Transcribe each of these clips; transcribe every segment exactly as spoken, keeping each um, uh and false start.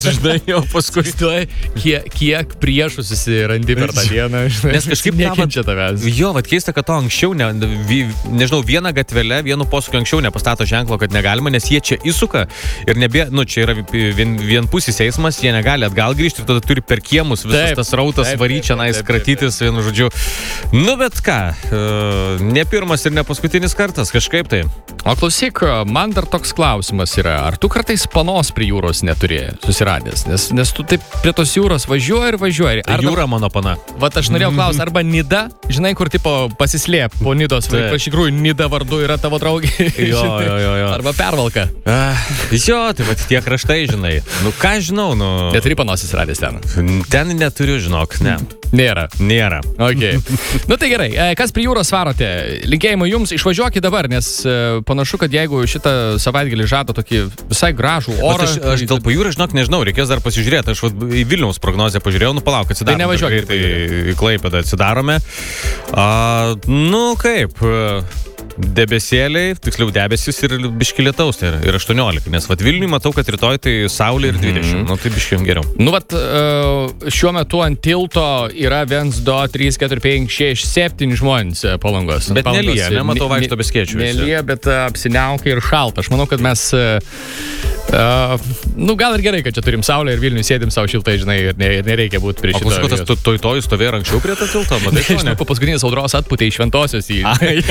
žinai, jau paskui. Kiek, kiek priešų susirandi per tą dieną, žinai. Nes kažkaip nekenčia tavęs. Jo, vat keista, kad to anksčiau, ne, vi, nežinau, vieną gatvelę, vienu posūkiu anksčiau nepastato ženklo, kad negalima, nes jie čia įsuka ir nebė, nu, čia yra vien, vienpusis eismas, jie negali atgal grįžti ir tada turi per kiemus visas taip, tas rautas varyčia, nais, kratytis, vienu žodžiu. Nu, bet ką, ne pirmas ir ne paskutinis kartas, kažkaip tai. O klausyk, man dar toks klausimas yra, ar tu kartais panos prie jūros neturi susiradęs, nes, nes tu taip prie tos jūros važiuoji ir važiuoji. Ar jūra mano pana? Vat aš norėjau klausti, arba Nida, žinai, kur tipo pasislėp po Nidos, va, iš tikrųjų Nida vardu yra tavo draugė. Jo, jo, jo, jo. Arba Pervalka. Ah, jo, tai vat tie kraštai, žinai. Nu, ką žinau, nu... Neturi panos susiradęs ten? Ten neturiu, žinok, ne. Nėra. Nėra. Okay. Nu tai gerai, kas prie jūros varote? Linkėjimai jums, išvažiuokit dabar, nes panašu, kad jeigu šitą savaitgalį žada tokį visai gražų orą... Aš, aš dėl pajūrą, žinok, nežinau, reikės dar pasižiūrėti. Aš vat, į Vilniaus prognozę pažiūrėjau, nu palauk, atsidarome. Tai nevažiuokit. Tai į Klaipėdą atsidarome. A, nu kaip... Debesėliai, tiksliau debesis ir biški lietaus, tai yra ir aštuoniolika, nes vat Vilniui matau, kad rytoj tai saulė ir dvidešimt, mm-hmm. nu tai biški geriau. Nu vat šiuo metu ant tilto yra vienas, du, trys, keturi, penki, šeši, septyni žmonės Palangos. Bet Palangos, nelyja, nematau vaikšto be skėčių. Nelyja, bet apsiniaukia ir šalta. Aš manau, kad mes, uh, nu gal ir gerai, kad čia turim saulę ir Vilniui sėdim savo šiltai, žinai, ir, ne, ir nereikia būti prie šito. O paskui tas toj-toj stovėjo anksčiau prie tą tiltą, matai? Žinau, po paskutinės audros atputė iš Šventosios į...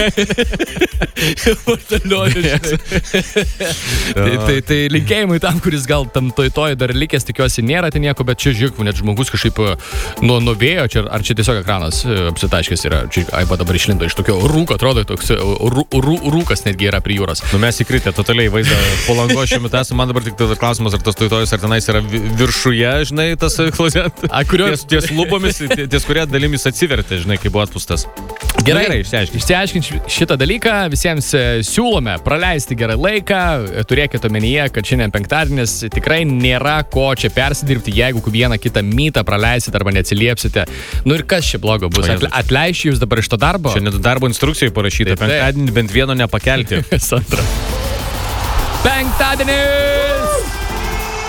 tai, tai, tai linkėjimai tam, kuris gal tam toj toj dar likęs, tikiuosi nėra tai nieko, bet čia žiūrėk, net žmogus kažkaip nuo nuvėjo, čia, ar čia tiesiog ekranas apsitaškęs yra, čia aiba dabar išlindo iš tokio rūko, atrodo, toks rū, rū, rūkas netgi yra prie jūros. Nu mes įkritę totaliai vaizdą Palango šiuo metu, man dabar tik klausimas, ar tas toj-tojus, ar tenais yra viršuje, žinai, tas klozet, ties, ties lubomis, ties kurie dalimis atsivertė, žinai, kai buvo atpūstas. Gerai, gerai išsiaiškinti šitą dalyką, visiems siūlome praleisti gerą laiką, turėkite omenyje, kad šiandien penktadienis tikrai nėra ko čia persidirbti, jeigu vieną kitą mytą praleisit arba neatsiliepsite. Nu ir kas čia blogo bus? Atle, atleišiu jūs dabar iš to darbo? Šiandien darbo instrukcijoje parašyta, penktadienį bent vieno nepakelti. Sandra. Penktadienį!